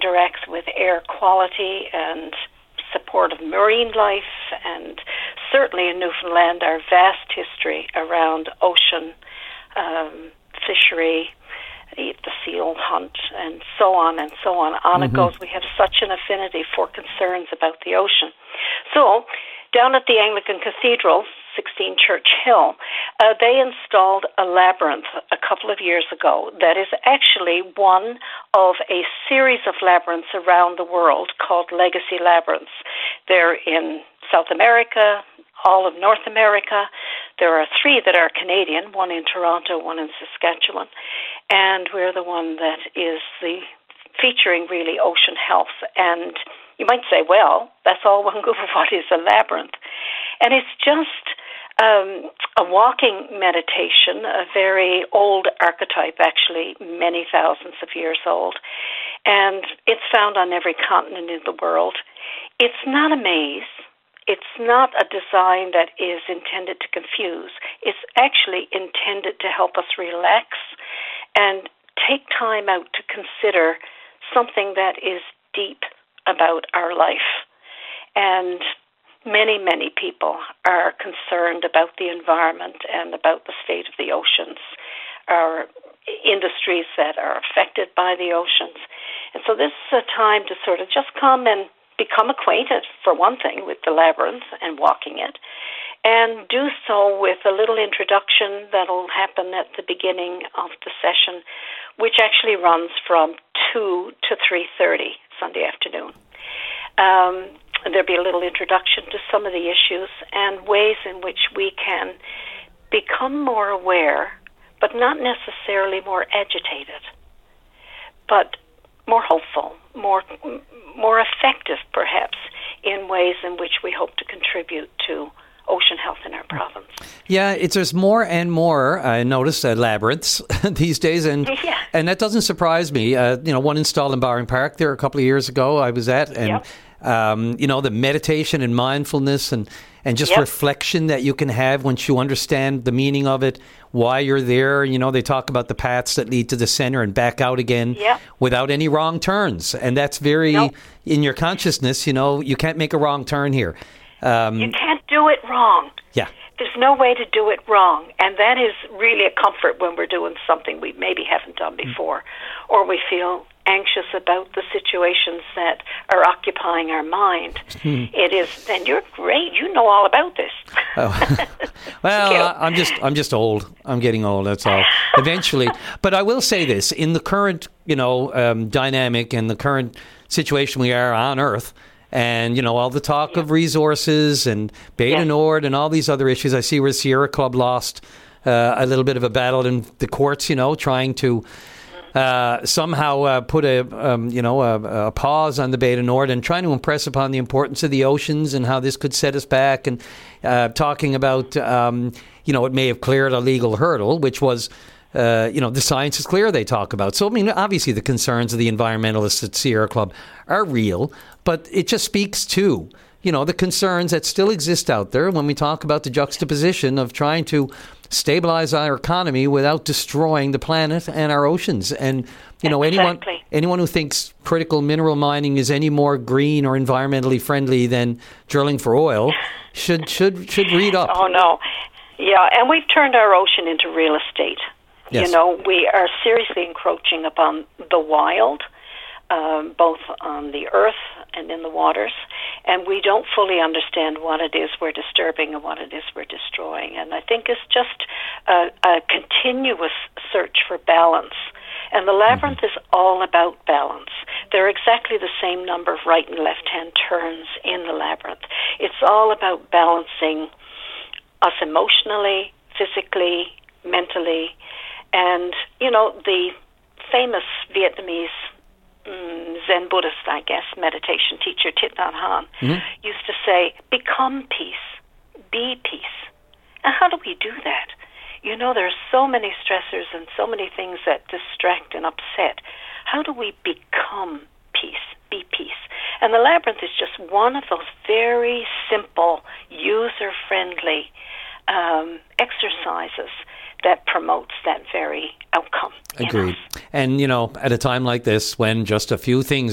interacts with air quality and support of marine life, and certainly in Newfoundland, our vast history around ocean fishery, the seal hunt, and so on and so on. On it goes. We have such an affinity for concerns about the ocean. So, down at the Anglican Cathedral, 16 Church Hill, they installed a labyrinth a couple of years ago that is actually one of a series of labyrinths around the world called Legacy Labyrinths. They're in South America, all of North America. There are 3 that are Canadian, one in Toronto, one in Saskatchewan, and we're the one that is featuring really ocean health. And you might say, well, that's all one group of what is a labyrinth. And it's just a walking meditation, a very old archetype, actually, many thousands of years old. And it's found on every continent in the world. It's not a maze. It's not a design that is intended to confuse. It's actually intended to help us relax and take time out to consider something that is deep about our life. And many, many people are concerned about the environment and about the state of the oceans, our industries that are affected by the oceans. And so this is a time to sort of just come and become acquainted, for one thing, with the labyrinth and walking it, and do so with a little introduction that'll happen at the beginning of the session, which actually runs from 2 to 3:30 Sunday afternoon. There'll be a little introduction to some of the issues and ways in which we can become more aware, but not necessarily more agitated, but more hopeful, more effective, perhaps, in ways in which we hope to contribute to ocean health in our province. Yeah, there's more and more, I noticed, labyrinths these days, and that doesn't surprise me. One installed in Bowring Park there a couple of years ago I was at, and the meditation and mindfulness and just reflection that you can have once you understand the meaning of it, why you're there. They talk about the paths that lead to the center and back out again without any wrong turns. And that's very in your consciousness, you can't make a wrong turn here. You can't do it wrong. Yeah. There's no way to do it wrong. And that is really a comfort when we're doing something we maybe haven't done before, or we feel anxious about the situations that are occupying our mind. It is, and you're great. You know all about this. Well, I'm just old. I'm getting old. That's all. Eventually, but I will say this: in the current, dynamic and the current situation we are on Earth, and all the talk of resources and Beta Nord and all these other issues, I see where Sierra Club lost a little bit of a battle in the courts. Trying to somehow put a pause on the Beta Nord and trying to impress upon the importance of the oceans and how this could set us back, and talking about it may have cleared a legal hurdle, which was the science is clear, they talk about. So, obviously the concerns of the environmentalists at Sierra Club are real, but it just speaks to, the concerns that still exist out there when we talk about the juxtaposition of trying to stabilize our economy without destroying the planet and our oceans. And, anyone who thinks critical mineral mining is any more green or environmentally friendly than drilling for oil should read up. Oh, no. Yeah, and we've turned our ocean into real estate. Yes. We are seriously encroaching upon the wild, both on the earth and in the waters, and we don't fully understand what it is we're disturbing and what it is we're destroying. And I think it's just a continuous search for balance. And the labyrinth is all about balance. There are exactly the same number of right and left-hand turns in the labyrinth. It's all about balancing us emotionally, physically, mentally. And, the famous Vietnamese Zen Buddhist, I guess, meditation teacher, Thich Nhat Hanh, used to say, become peace, be peace. And how do we do that? There are so many stressors and so many things that distract and upset. How do we become peace, be peace? And the labyrinth is just one of those very simple, user-friendly exercises that promotes that very outcome. Agreed. And, at a time like this, when just a few things